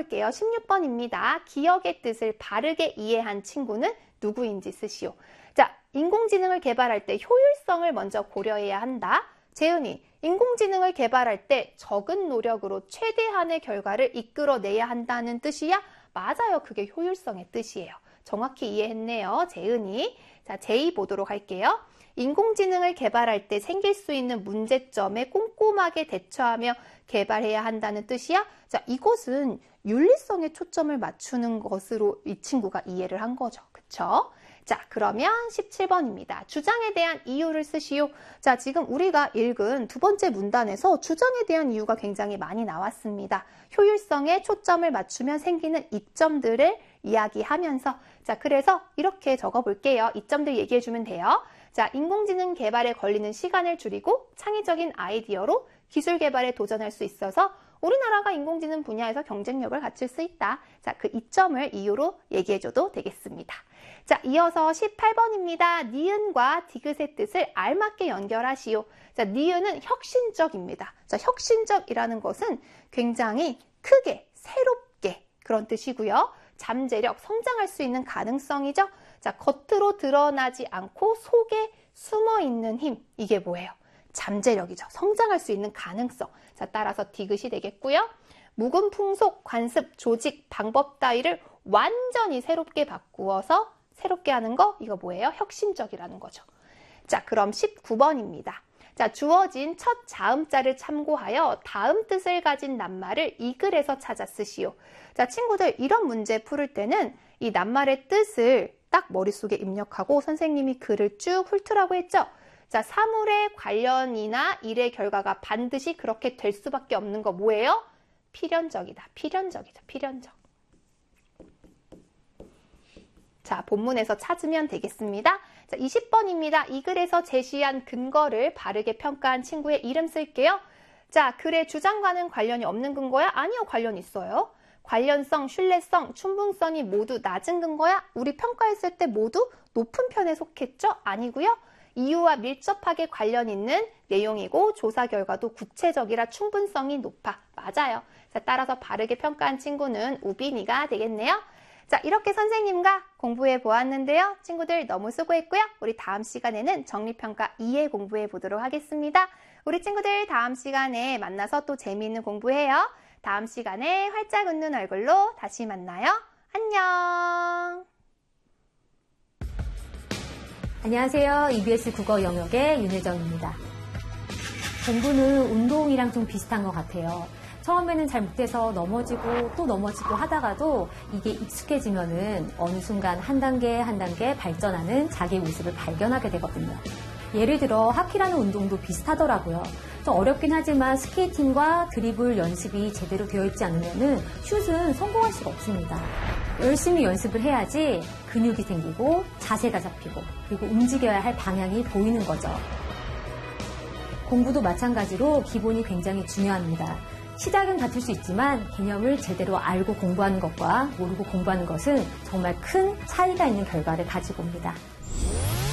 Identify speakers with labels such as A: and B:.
A: 볼게요. 16번입니다. 기억의 뜻을 바르게 이해한 친구는 누구인지 쓰시오. 자, 인공지능을 개발할 때 효율성을 먼저 고려해야 한다. 재은이, 인공지능을 개발할 때 적은 노력으로 최대한의 결과를 이끌어내야 한다는 뜻이야? 맞아요. 그게 효율성의 뜻이에요. 정확히 이해했네요. 재은이. 자, 제이 보도록 할게요. 인공지능을 개발할 때 생길 수 있는 문제점에 꼼꼼하게 대처하며 개발해야 한다는 뜻이야? 자, 이것은 윤리성에 초점을 맞추는 것으로 이 친구가 이해를 한 거죠. 그쵸? 자, 그러면 17번입니다. 주장에 대한 이유를 쓰시오. 자, 지금 우리가 읽은 두 번째 문단에서 주장에 대한 이유가 굉장히 많이 나왔습니다. 효율성에 초점을 맞추면 생기는 이점들을 이야기하면서, 자, 그래서 이렇게 적어볼게요. 이점들 얘기해주면 돼요. 자, 인공지능 개발에 걸리는 시간을 줄이고 창의적인 아이디어로 기술 개발에 도전할 수 있어서 우리나라가 인공지능 분야에서 경쟁력을 갖출 수 있다. 자, 그 이점을 이유로 얘기해줘도 되겠습니다. 자, 이어서 18번입니다. 니은과 디귿의 뜻을 알맞게 연결하시오. 자, 니은은 혁신적입니다. 자, 혁신적이라는 것은 굉장히 크게, 새롭게 그런 뜻이고요. 잠재력, 성장할 수 있는 가능성이죠. 자, 겉으로 드러나지 않고 속에 숨어 있는 힘. 이게 뭐예요? 잠재력이죠. 성장할 수 있는 가능성. 자, 따라서 디귿이 되겠고요. 묵은 풍속, 관습, 조직, 방법 따위를 완전히 새롭게 바꾸어서 새롭게 하는 거, 이거 뭐예요? 혁신적이라는 거죠. 자, 그럼 19번입니다. 자, 주어진 첫 자음자를 참고하여 다음 뜻을 가진 낱말을 이 글에서 찾아 쓰시오. 자, 친구들 이런 문제 풀을 때는 이 낱말의 뜻을 딱 머릿속에 입력하고 선생님이 글을 쭉 훑으라고 했죠. 자, 사물의 관련이나 일의 결과가 반드시 그렇게 될 수밖에 없는 거 뭐예요? 필연적이다. 필연적이죠. 필연적. 자, 본문에서 찾으면 되겠습니다. 자, 20번입니다. 이 글에서 제시한 근거를 바르게 평가한 친구의 이름 쓸게요. 자, 글의 주장과는 관련이 없는 근거야? 아니요, 관련 있어요. 관련성, 신뢰성, 충분성이 모두 낮은 근거야? 우리 평가했을 때 모두 높은 편에 속했죠? 아니고요. 이유와 밀접하게 관련 있는 내용이고 조사 결과도 구체적이라 충분성이 높아. 맞아요. 자, 따라서 바르게 평가한 친구는 우빈이가 되겠네요. 자, 이렇게 선생님과 공부해 보았는데요. 친구들 너무 수고했고요. 우리 다음 시간에는 정리평가 2회 공부해 보도록 하겠습니다. 우리 친구들 다음 시간에 만나서 또 재미있는 공부해요. 다음 시간에 활짝 웃는 얼굴로 다시 만나요. 안녕.
B: 안녕하세요. EBS 국어 영역의 윤혜정입니다. 공부는 운동이랑 좀 비슷한 것 같아요. 처음에는 잘 못해서 넘어지고 또 넘어지고 하다가도 이게 익숙해지면은 어느 순간 한 단계 한 단계 발전하는 자기의 모습을 발견하게 되거든요. 예를 들어 하키라는 운동도 비슷하더라고요. 좀 어렵긴 하지만 스케이팅과 드리블 연습이 제대로 되어 있지 않으면은 슛은 성공할 수가 없습니다. 열심히 연습을 해야지 근육이 생기고 자세가 잡히고 그리고 움직여야 할 방향이 보이는 거죠. 공부도 마찬가지로 기본이 굉장히 중요합니다. 시작은 같을 수 있지만 개념을 제대로 알고 공부하는 것과 모르고 공부하는 것은 정말 큰 차이가 있는 결과를 가지고 옵니다.